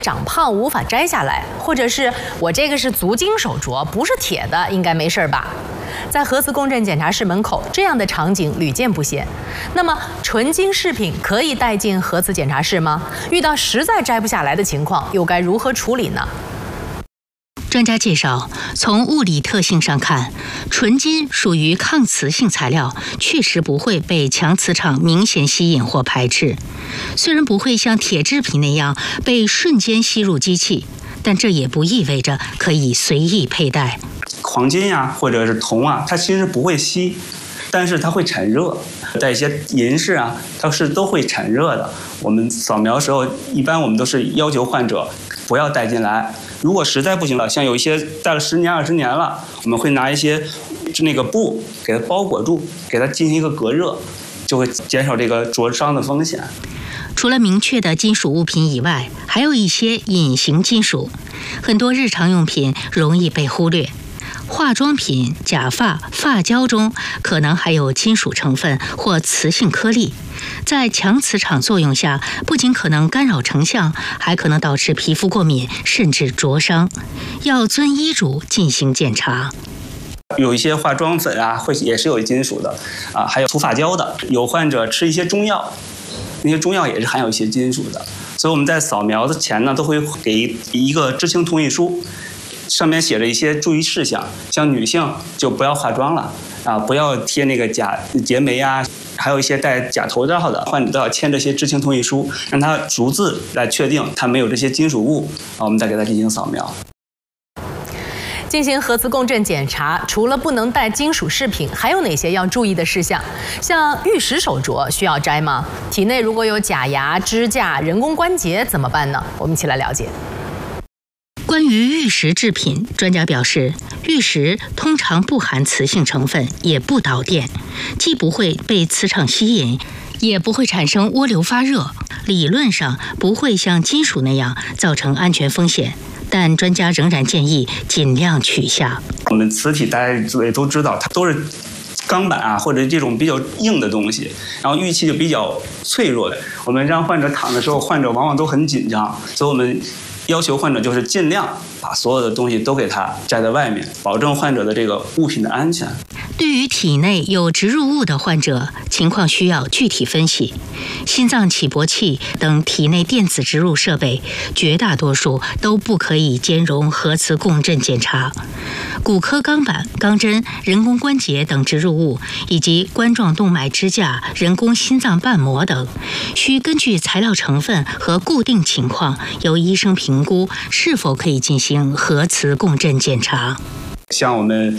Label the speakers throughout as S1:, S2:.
S1: 长胖无法摘下来，或者是我这个是足金手镯，不是铁的，应该没事吧？在核磁共振检查室门口，这样的场景屡见不鲜。那么，纯金饰品可以带进核磁检查室吗？遇到实在摘不下来的情况，又该如何处理呢？
S2: 专家介绍，从物理特性上看，纯金属于抗磁性材料，确实不会被强磁场明显吸引或排斥。虽然不会像铁制品那样被瞬间吸入机器，但这也不意味着可以随意佩戴。
S3: 黄金呀，或者是铜啊，它其实不会吸，但是它会产热。带一些银饰啊，它是都会产热的。我们扫描的时候，一般我们都是要求患者不要带进来。如果实在不行了，像有一些戴了10年、20年了，我们会拿一些那个布给它包裹住，给它进行一个隔热，就会减少这个灼伤的风险。
S2: 除了明确的金属物品以外，还有一些隐形金属，很多日常用品容易被忽略。化妆品、假发、发胶中可能还有金属成分或磁性颗粒，在强磁场作用下，不仅可能干扰成像，还可能导致皮肤过敏，甚至灼伤。要遵医嘱进行检查。
S3: 有一些化妆粉啊，也是有金属的啊，还有涂发胶的。有患者吃一些中药，那些中药也是含有一些金属的。所以我们在扫描的前呢，都会给一个知情同意书。上面写着一些注意事项，像女性就不要化妆了啊，不要贴那个假结眉啊，还有一些戴假头罩的患者都要签这些知情同意书，让他逐字来确定他没有这些金属物啊，我们再给他进行扫描。
S1: 进行核磁共振检查，除了不能带金属饰品，还有哪些要注意的事项？像玉石手镯需要摘吗？体内如果有假牙、支架、人工关节怎么办呢？我们一起来了解。
S2: 关于玉石制品，专家表示，玉石通常不含磁性成分，也不导电，既不会被磁场吸引，也不会产生涡流发热，理论上不会像金属那样造成安全风险。但专家仍然建议尽量取下。
S3: 我们磁体大家也都知道，它都是钢板啊，或者这种比较硬的东西，然后玉器就比较脆弱的。我们让患者躺的时候，患者往往都很紧张，所以我们要求患者就是尽量把所有的东西都给它摘在外面，保证患者的这个物品的安全。
S2: 对于体内有植入物的患者，情况需要具体分析。心脏起搏器等体内电子植入设备，绝大多数都不可以兼容核磁共振检查。骨科钢板、钢针、人工关节等植入物，以及冠状动脉支架、人工心脏瓣膜等，需根据材料成分和固定情况，由医生评估是否可以进行核磁共振检查。
S3: 像我们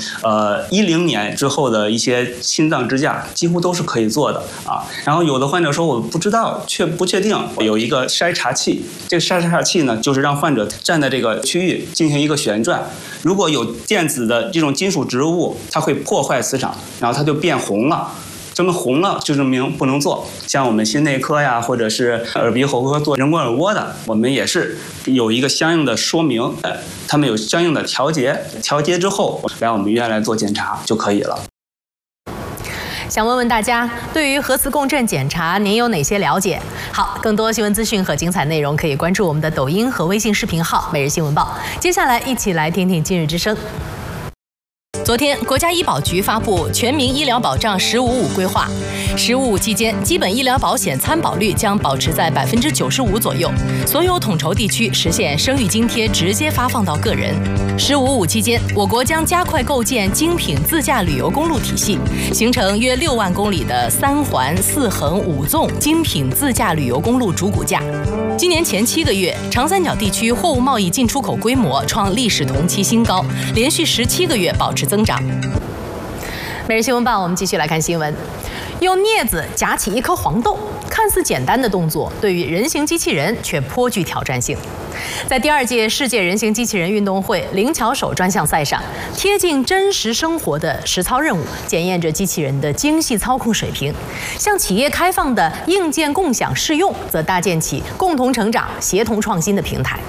S3: 10年之后的一些心脏支架，几乎都是可以做的啊。然后有的患者说我不知道，不确定，有一个筛查器。这个筛查器呢，就是让患者站在这个区域进行一个旋转。如果有电子的这种金属植入物，它会破坏磁场，然后它就变红了。这么红了就证明不能做。像我们心内科呀，或者是耳鼻喉科做人工耳蜗的，我们也是有一个相应的说明，他们有相应的调节之后来我们医院来做检查就可以了。
S1: 想问问大家，对于核磁共振检查，您有哪些了解？好，更多新闻资讯和精彩内容可以关注我们的抖音和微信视频号“每日新闻报”。接下来一起来听听今日之声。昨天，国家医保局发布全民医疗保障“1055”规划，“1055”期间，基本医疗保险参保率将保持在95%左右，所有统筹地区实现生育津贴直接发放到个人。“1055”期间，我国将加快构建精品自驾旅游公路体系，形成约6万公里的3环4横5纵精品自驾旅游公路主骨架。今年前7个月，长三角地区货物贸易进出口规模创历史同期新高，连续17个月保持增长。每日新闻报，我们继续来看新闻。用镊子夹起一颗黄豆，看似简单的动作，对于人形机器人却颇具挑战性。在第2届世界人形机器人运动会灵巧手专项赛上，贴近真实生活的实操任务，检验着机器人的精细操控水平。向企业开放的硬件共享试用，则搭建起共同成长、协同创新的平台。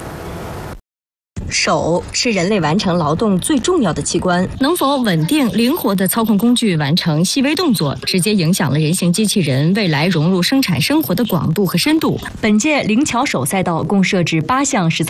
S4: 手是人类完成劳动最重要的器官，能否稳定、灵活地操控工具完成细微动作，直接影响了人形机器人未来融入生产生活的广度和深度。本届灵巧手赛道共设置8项实操